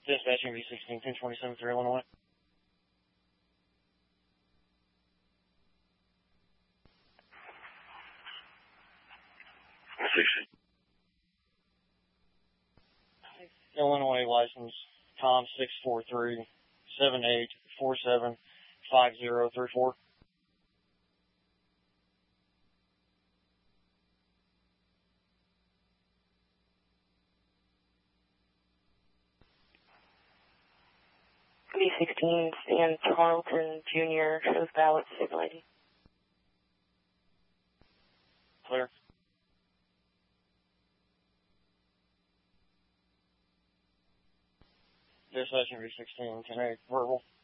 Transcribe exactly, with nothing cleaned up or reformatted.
Dispatching V sixteen, ten twenty-seven, three Illinois. sixteen. Illinois license, Tom six four three, seven eight four seven, five zero three four. V sixteen, Stan Tarleton Junior shows ballot signaling. Clear. Dispatching V sixteen, ten eight, verbal.